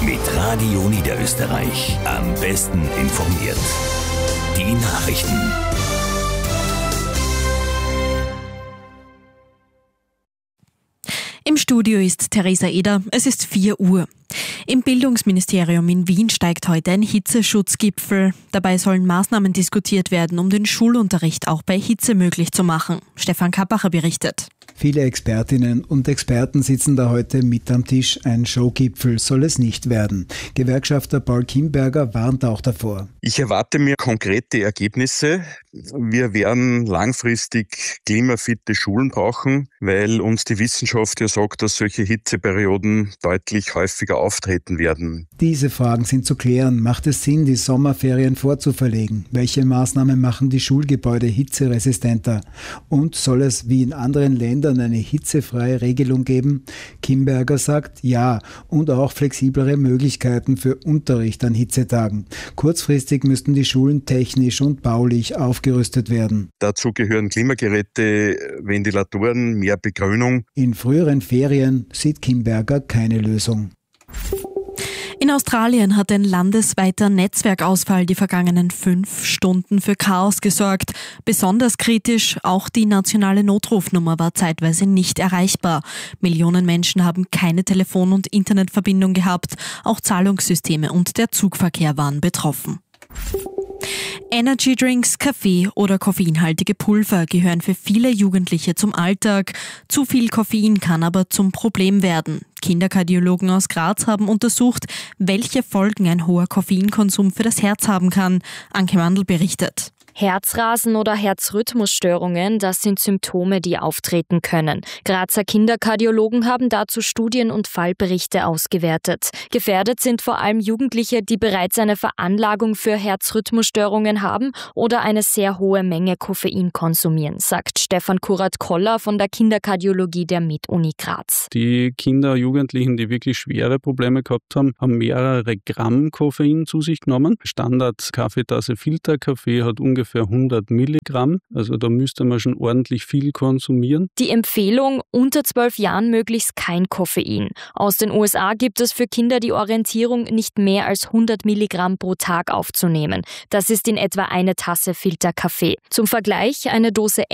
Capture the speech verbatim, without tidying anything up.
Mit Radio Niederösterreich. Am besten informiert. Die Nachrichten. Im Studio ist Theresa Eder. Es ist vier Uhr. Im Bildungsministerium in Wien steigt heute ein Hitzeschutzgipfel. Dabei sollen Maßnahmen diskutiert werden, um den Schulunterricht auch bei Hitze möglich zu machen. Stefan Kappacher berichtet. Viele Expertinnen und Experten sitzen da heute mit am Tisch. Ein Showgipfel soll es nicht werden. Gewerkschafter Paul Kimberger warnt auch davor. Ich erwarte mir konkrete Ergebnisse. Wir werden langfristig klimafitte Schulen brauchen, weil uns die Wissenschaft ja sagt, dass solche Hitzeperioden deutlich häufiger auftreten werden. Diese Fragen sind zu klären. Macht es Sinn, die Sommerferien vorzuverlegen? Welche Maßnahmen machen die Schulgebäude hitzeresistenter? Und soll es wie in anderen Ländern eine hitzefreie Regelung geben? Kimberger sagt ja und auch flexiblere Möglichkeiten für Unterricht an Hitzetagen. Kurzfristig müssten die Schulen technisch und baulich aufgerüstet werden. Dazu gehören Klimageräte, Ventilatoren, mehr Begrünung. In früheren Ferien sieht Kimberger keine Lösung. In Australien hat ein landesweiter Netzwerkausfall die vergangenen fünf Stunden für Chaos gesorgt. Besonders kritisch, auch die nationale Notrufnummer war zeitweise nicht erreichbar. Millionen Menschen haben keine Telefon- und Internetverbindung gehabt. Auch Zahlungssysteme und der Zugverkehr waren betroffen. Energydrinks, Kaffee oder koffeinhaltige Pulver gehören für viele Jugendliche zum Alltag. Zu viel Koffein kann aber zum Problem werden. Kinderkardiologen aus Graz haben untersucht, welche Folgen ein hoher Koffeinkonsum für das Herz haben kann. Anke Mandl berichtet. Herzrasen oder Herzrhythmusstörungen, das sind Symptome, die auftreten können. Grazer Kinderkardiologen haben dazu Studien und Fallberichte ausgewertet. Gefährdet sind vor allem Jugendliche, die bereits eine Veranlagung für Herzrhythmusstörungen haben oder eine sehr hohe Menge Koffein konsumieren, sagt Stefan Kurat-Koller von der Kinderkardiologie der Med-Uni Graz. Die Kinder, Jugendlichen, die wirklich schwere Probleme gehabt haben, haben mehrere Gramm Koffein zu sich genommen. Standard-Kaffeetasse Filterkaffee hat ungefähr hundert Milligramm, also da müsste man schon ordentlich viel konsumieren. Die Empfehlung, unter zwölf Jahren möglichst kein Koffein. Aus den U S A gibt es für Kinder die Orientierung, nicht mehr als hundert Milligramm pro Tag aufzunehmen. Das ist in etwa eine Tasse Filterkaffee. Zum Vergleich, eine Dose